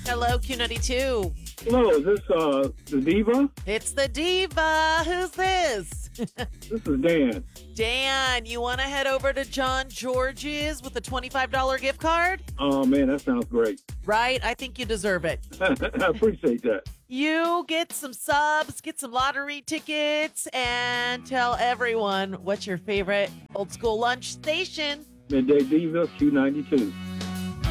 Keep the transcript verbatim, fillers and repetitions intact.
Hello, Q ninety-two. Hello, is this uh the Diva? It's the Diva. Who's this? This is Dan. Dan, you want to head over to John George's with a twenty-five dollars gift card? Oh man, that sounds great. Right? I think you deserve it. I appreciate that. You get some subs, get some lottery tickets, and tell everyone what's your favorite old school lunch station. Midday Diva Q ninety-two.